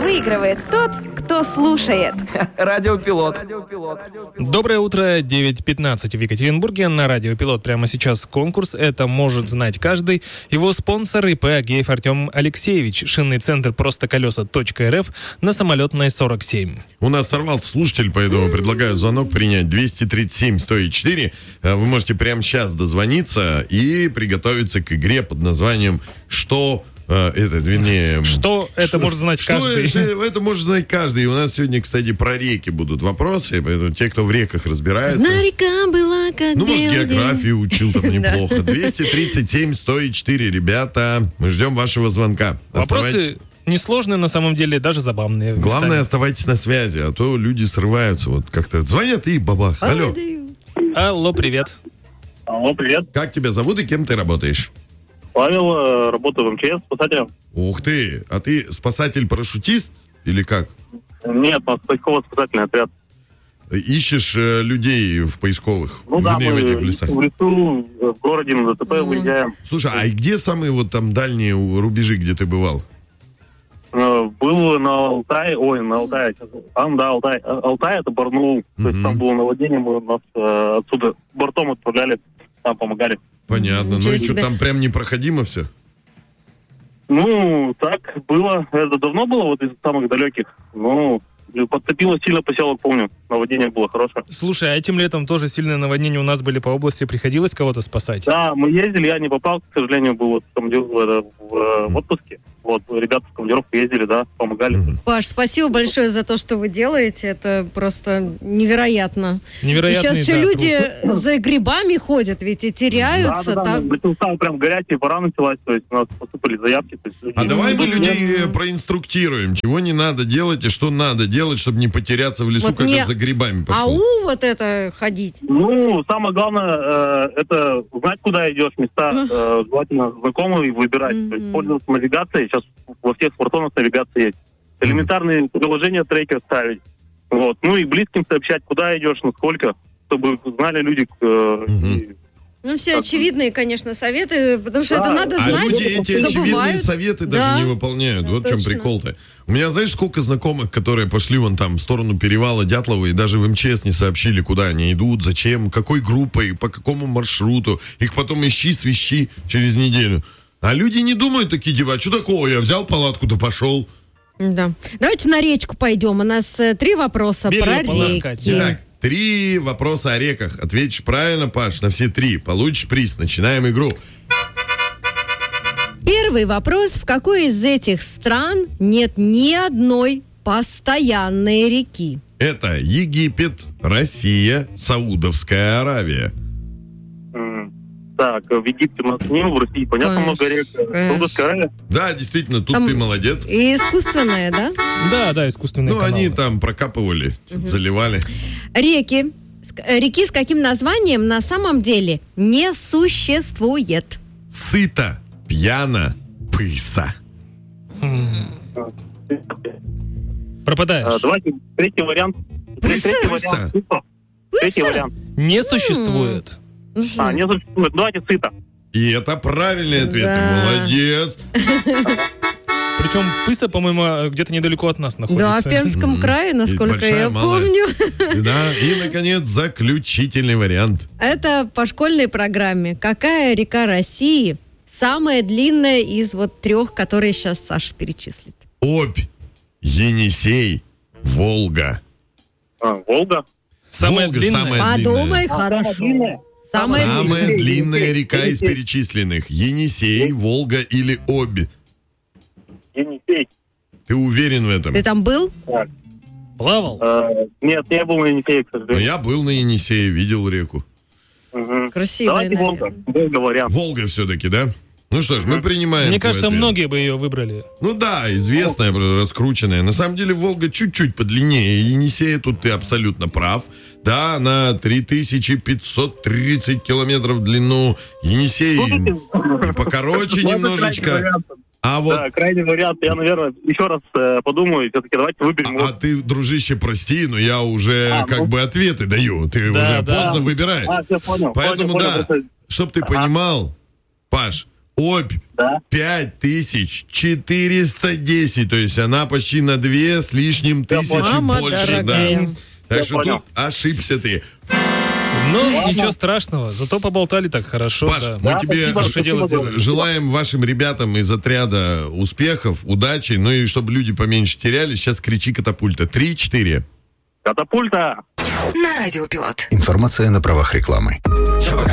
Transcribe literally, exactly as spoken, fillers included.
выигрывает тот, кто слушает. Радиопилот. Доброе утро, девять пятнадцать в Екатеринбурге. На Радиопилот прямо сейчас конкурс. Это может знать каждый. Его спонсор ИП Агеев Артем Алексеевич. Шинный центр просто колеса точка РФ на Самолетной сорок семь. У нас сорвался слушатель, поэтому предлагаю звонок принять. Двести тридцать семь сто четыре. Вы можете прямо сейчас дозвониться и приготовиться к игре под названием «Что...» Это, вернее... Что, что это может знать что каждый? Это, это может знать каждый. И у нас сегодня, кстати, про реки будут вопросы. Поэтому те, кто в реках разбирается... Одна река была как Ну, может, белый географию учил там неплохо. двести тридцать семь сто четыре, ребята. Мы ждем вашего звонка. Вопросы несложные, на самом деле, даже забавные. Главное, оставайтесь на связи, а то люди срываются. Вот как-то звонят и бабах. Алло. Алло, привет. Алло, привет. Как тебя зовут и кем ты работаешь? Павел, работаю в МЧС спасателем. Ух ты, а ты спасатель-парашютист или как? Нет, у нас поисково-спасательный отряд. Ищешь э, людей в поисковых? Ну да, Вернее, мы в этих лесах. в лесу, в городе на ДТП mm. выезжаем. Слушай, а где самые вот там дальние рубежи, где ты бывал? Э, был на Алтае, ой, на Алтае, там, да, Алтай. Алтай это Барнаул, mm-hmm. то есть там было наводнение, мы нас э, отсюда бортом отправляли, там помогали. Понятно, ну и что, там прям непроходимо все? Ну, так было. Это давно было, вот из самых далеких. Ну, подтопило сильно поселок, помню. Наводнение было хорошее. Слушай, а этим летом тоже сильные наводнения у нас были по области. Приходилось кого-то спасать? Да, мы ездили, я не попал, к сожалению, был вот в, командир... в, в, в отпуске. Вот, ребята в командировку ездили, да, помогали. Паш, спасибо большое за то, что вы делаете. Это просто невероятно. Невероятный, Сейчас еще да, люди труд. за грибами ходят, ведь и теряются. Да, да, так... да. Начался прям горячая пора началась, то есть у нас поступили заявки. То есть, а давай мы людей нет. проинструктируем, чего не надо делать и что надо делать, чтобы не потеряться в лесу, Вот когда мне за грибами пошел. Ау, вот это ходить. Ну, самое главное, э, это знать, куда идешь, места э, желательно знакомые выбирать. Mm-hmm. То есть пользоваться навигацией. Сейчас во всех смартфонах навигация есть. Элементарные приложения трекер ставить. Вот. Ну и близким сообщать, куда идешь, насколько, чтобы знали люди. Э, mm-hmm. и... Ну, все так. очевидные, конечно, советы, потому что да. это надо а знать. люди эти забывают. очевидные советы да. даже не выполняют. Вот Точно. в чем прикол-то. У меня, знаешь, сколько знакомых, которые пошли вон там в сторону перевала Дятлова и даже в МЧС не сообщили, куда они идут, зачем, какой группой, по какому маршруту. Их потом ищи, свищи через неделю. А люди не думают такие, типа, а что такого? Я взял палатку, да пошел. Да. Давайте на речку пойдем. У нас э, три вопроса Белье про полоскать, реки. Итак, три вопроса о реках. Ответишь правильно, Паш, на все три. Получишь приз. Начинаем игру. Первый вопрос. В какой из этих стран нет ни одной постоянной реки? Это Египет, Россия, Саудовская Аравия. Так, в Египте у нас не, в России, понятно, Конечно, много рек. Саудовская Аравия. Да, действительно, тут Там ты молодец. И искусственная, да? Да, да, искусственные Ну, каналы. они там прокапывали, угу. заливали. Реки. Реки с каким названием на самом деле не существует? Сыто, пьяно, пыса. Пропадаешь. А, давайте третий вариант. Пыса. Третий вариант. Третий вариант. Не существует. А, не существует. Давайте сыто. И это правильный ответ. Да. Ты молодец. Причем Пыса, по-моему, где-то недалеко от нас находится. Да, в Пермском М-м. крае, насколько Большая, я малая. помню. Да, и, наконец, заключительный вариант. Это по школьной программе. Какая река России самая длинная из вот трех, которые сейчас Саша перечислит? Обь, Енисей, Волга. А, Волга. Самая Волга длинная. самая Подумай длинная. хорошо. длинная? Самая Самая длинная. длинная река из перечисленных. Енисей, Волга или Обь. Енисей. Ты уверен в этом? Ты там был? Плавал? А, нет, я был на Енисее, к Но сожалению. я был на Енисее, видел реку. Угу. Красивая, Давайте Волга. наверное. Волга вариант. Волга все-таки, да? Ну что ж, мы принимаем. Мне твой кажется, ответ. многие бы ее выбрали. Ну да, известная, раскрученная. На самом деле Волга чуть-чуть подлиннее. Енисея, тут ты абсолютно прав. Да, она три тысячи пятьсот тридцать километров в длину. Енисей и покороче немножечко. А вот... Да, крайний вариант. Я, наверное, еще раз э, подумаю. Все-таки давайте выберем. А, а ты, дружище, прости, но я уже А, как ну... бы ответы даю. Ты Да, уже да. поздно выбираешь. А, все, понял. Поэтому понял, да, понял, чтоб ты ага. понимал, Паш, Обь Да. пять тысяч четыреста десять, то есть она почти на две с лишним тысячи Мама больше, дорогая. да. Так Я что понял. тут ошибся ты. Ну, ничего страшного, зато поболтали так хорошо. Паш, да. мы Да, тебе спасибо, Хорошее дело спасибо. сделали. желаем вашим ребятам из отряда успехов, удачи, ну и чтобы люди поменьше теряли. Сейчас кричи катапульта. Три-четыре. Катапульта. На радиопилот. Информация на правах рекламы.